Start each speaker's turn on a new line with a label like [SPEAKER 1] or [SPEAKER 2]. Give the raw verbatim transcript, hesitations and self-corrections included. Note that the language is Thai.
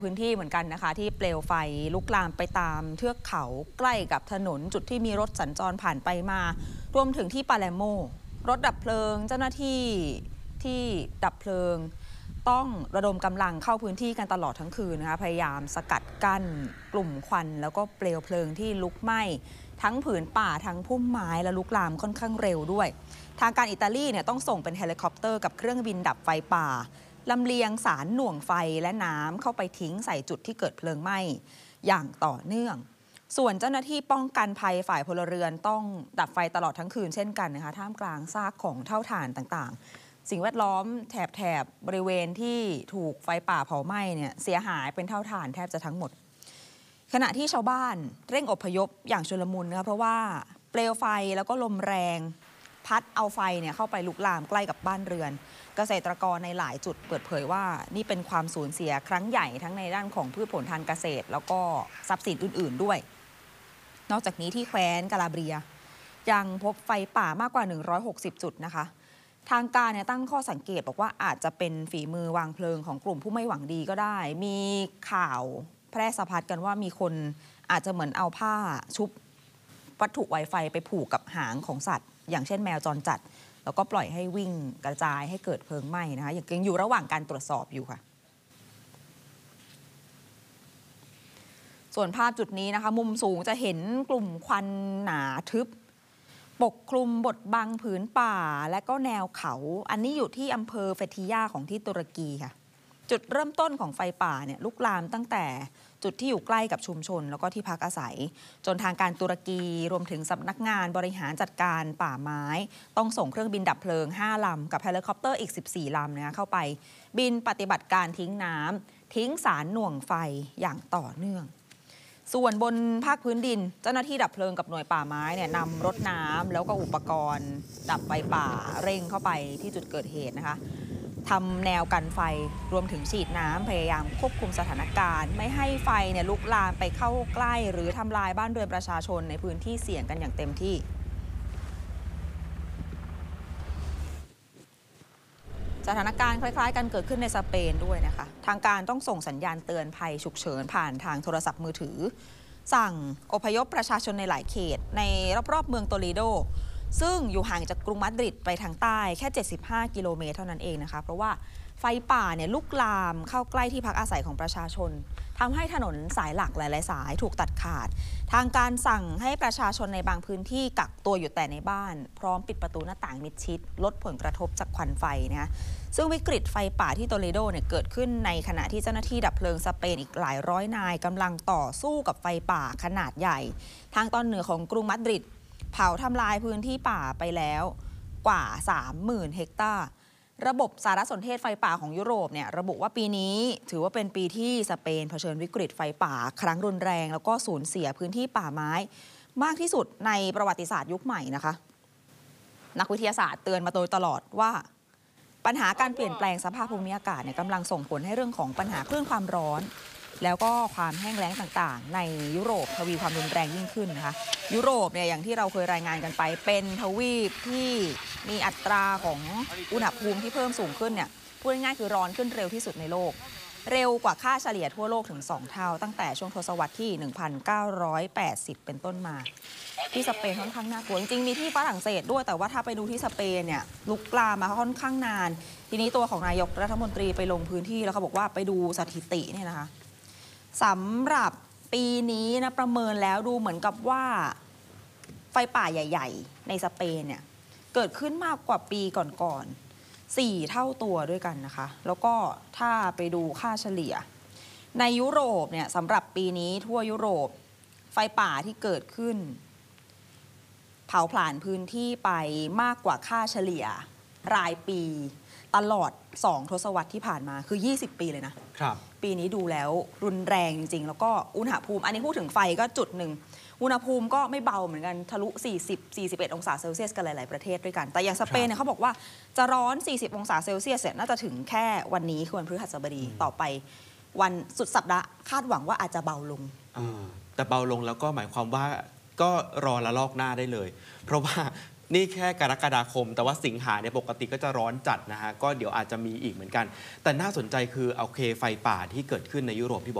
[SPEAKER 1] พื้นที่เหมือนกันนะคะที่เปลวไฟลุกลามไปตามเทือกเขาใกล้กับถนนจุดที่มีรถสัญจรผ่านไปมารวมถึงที่ปาเลโมรถดับเพลิงเจ้าหน้าที่ที่ดับเพลิงต้องระดมกำลังเข้าพื้นที่กันตลอดทั้งคืนนะคะพยายามสกัดกั้นกลุ่มควันแล้วก็เปลวเพลิงที่ลุกไหม้ทั้งผืนป่าทั้งพุ่มไม้และลุกลามค่อนข้างเร็วด้วยทางการอิตาลีเนี่ยต้องส่งเป็นเฮลิคอปเตอร์กับเครื่องบินดับไฟป่าลำเลียงสารหน่วงไฟและน้ำเข้าไปทิ้งใส่จุดที่เกิดเพลิงไหม้อย่างต่อเนื่องส่วนเจ้าหน้าที่ป้องกันภัยฝ่ายพลเรือนต้องดับไฟตลอดทั้งคืนเช่นกันนะคะท่ามกลางซากของเท่าฐานต่างๆสิ่งแวดล้อมแถบแถบบริเวณที่ถูกไฟป่าเผาไหม้เนี่ยเสียหายเป็นเท่าฐานแทบจะทั้งหมดขณะที่ชาวบ้านเร่งอพยพอย่างชุลมุนนะคะเพราะว่าเปลวไฟแล้วก็ลมแรงพัดเอาไฟเนี่ยเข้าไปลุกลามใกล้กับบ้านเรือนเกษตรกรในหลายจุดเปิดเผยว่านี่เป็นความสูญเสียครั้งใหญ่ทั้งในด้านของพืชผลทางเกษตรแล้วก็ทรัพย์สินอื่นๆด้วยนอกจากนี้ที่แคว้นกาลาเบรียยังพบไฟป่ามากกว่าหนึ่งร้อยหกสิบจุดนะคะทางการเนี่ยตั้งข้อสังเกตบอกว่าอาจจะเป็นฝีมือวางเพลิงของกลุ่มผู้ไม่หวังดีก็ได้มีข่าวแพร่สะพัดกันว่ามีคนอาจจะเหมือนเอาผ้าชุบวัตถุไวไฟไปผูกกับหางของสัตว์อย่างเช่นแมวจรจัดแล้วก็ปล่อยให้วิ่งกระจายให้เกิดเพลิงไหม้นะคะยังอยู่ระหว่างการตรวจสอบอยู่ค่ะส่วนภาพจุดนี้นะคะมุมสูงจะเห็นกลุ่มควันหนาทึบปกคลุมบดบังผืนป่าและก็แนวเขาอันนี้อยู่ที่อำเภอเฟติยาของที่ตุรกีค่ะจุดเริ่มต้นของไฟป่าเนี่ยลุกลามตั้งแต่จุดที่อยู่ใกล้กับชุมชนแล้วก็ที่พักอาศัยจนทางการตุรกีรวมถึงสำนักงานบริหารจัดการป่าไม้ต้องส่งเครื่องบินดับเพลิงห้าลำกับเฮลิคอปเตอร์อีกสิบสี่ลำนะคะเข้าไปบินปฏิบัติการทิ้งน้ำทิ้งสารหน่วงไฟอย่างต่อเนื่องส่วนบนภาคพื้นดินเจ้าหน้าที่ดับเพลิงกับหน่วยป่าไม้เนี่ยนำรถน้ำแล้วก็อุปกรณ์ดับไฟป่าเร่งเข้าไปที่จุดเกิดเหตุนะคะทำแนวกันไฟรวมถึงฉีดน้ำพยายามควบคุมสถานการณ์ไม่ให้ไฟเนี่ยลุกลามไปเข้าใกล้หรือทำลายบ้านเรือนประชาชนในพื้นที่เสี่ยงกันอย่างเต็มที่สถานการณ์คล้ายๆกันเกิดขึ้นในสเปนด้วยนะคะทางการต้องส่งสัญญาณเตือนภัยฉุกเฉินผ่านทางโทรศัพท์มือถือสั่งอพยพประชาชนในหลายเขตในรอบๆเมืองโตเลโดซึ่งอยู่ห่างจากกรุงมาดริดไปทางใต้แค่เจ็ดสิบห้ากิโลเมตรเท่านั้นเองนะคะเพราะว่าไฟป่าเนี่ยลุกลามเข้าใกล้ที่พักอาศัยของประชาชนทำให้ถนนสายหลักหลายๆสายถูกตัดขาดทางการสั่งให้ประชาชนในบางพื้นที่กักตัวอยู่แต่ในบ้านพร้อมปิดประตูหน้าต่างมิดชิดลดผลกระทบจากควันไฟนะคะซึ่งวิกฤตไฟป่าที่โตเลโดเนี่ยเกิดขึ้นในขณะที่เจ้าหน้าที่ดับเพลิงสเปนอีกหลายร้อยนายกำลังต่อสู้กับไฟป่าขนาดใหญ่ทางตอนเหนือของกรุงมาดริดเผาทำลายพื้นที่ป่าไปแล้วกว่า สามหมื่น เฮกตาร์ระบบสารสนเทศไฟป่าของยุโรปเนี่ยระบุว่าปีนี้ถือว่าเป็นปีที่สเปนเผชิญวิกฤตไฟป่าครั้งรุนแรงแล้วก็สูญเสียพื้นที่ป่าไม้มากที่สุดในประวัติศาสตร์ยุคใหม่นะคะนักวิทยาศาสตร์เตือนมาโดยตลอดว่าปัญหาการเปลี่ยนแปลงสภาพภูมิอากาศเนี่ยกำลังส่งผลให้เรื่องของปัญหาคลื่นความร้อนแล้วก็ความแห้งแล้งต่างๆในยุโรปทวีความรุนแรงยิ่งขึ้นนะคะยุโรปเนี่ยอย่างที่เราเคยรายงานกันไปเป็นทวีปที่มีอัตราของอุณหภูมิที่เพิ่มสูงขึ้นเนี่ยพูดง่ายๆคือร้อนขึ้นเร็วที่สุดในโลกเร็วกว่าค่าเฉลี่ยทั่วโลกถึงสองเท่าตั้งแต่ช่วงทศวรรษที่ หนึ่งพันเก้าร้อยแปดสิบ เป็นต้นมาที่สเปนค่อนข้างน่ากลัวจริงๆมีที่ฝรั่งเศสด้วยแต่ว่าถ้าไปดูที่สเปนเนี่ยลุกลามมาค่อนข้างนานทีนี้ตัวของนายกรัฐมนตรีไปลงพื้นที่แล้วเขาบอกว่าไปดูสถิติเนี่ยนะคะสำหรับปีนี้นะประเมินแล้วดูเหมือนกับว่าไฟป่าใหญ่ๆในสเปนเนี่ยเกิดขึ้นมากกว่าปีก่อนๆสี่เท่าตัวด้วยกันนะคะแล้วก็ถ้าไปดูค่าเฉลี่ยในยุโรปเนี่ยสำหรับปีนี้ทั่วยุโรปไฟป่าที่เกิดขึ้นเผาผลาญพื้นที่ไปมากกว่าค่าเฉลี่ยรายปีตลอดสองทศวรรษที่ผ่านมาคือยี่สิบปีเลยนะครับปีนี้ดูแล้วรุนแรงจริงๆแล้วก็อุณหภูมิอันนี้พูดถึงไฟก็จุดหนึ่งอุณหภูมิก็ไม่เบาเหมือนกันทะลุสี่สิบ สี่สิบเอ็ดองศาเซลเซียสกันหลายๆประเทศด้วยกันแต่อย่างสเปนเนี่ยเขาบอกว่าจะร้อนสี่สิบองศาเซลเซียสน่าจะถึงแค่วันนี้คือวันพฤหัสบดีต่อไปวันสุดสัปดาห์คาดหวังว่าอาจจะเบาลง
[SPEAKER 2] แต่เบาลงแล้วก็หมายความว่าก็รอละลอกหน้าได้เลยเพราะว่านี่แค่กรกฎาคมแต่ว่าสิงหาเนี่ยปกติก็จะร้อนจัดนะฮะก็เดี๋ยวอาจจะมีอีกเหมือนกันแต่น่าสนใจคือโอเคไฟป่าที่เกิดขึ้นในยุโรปที่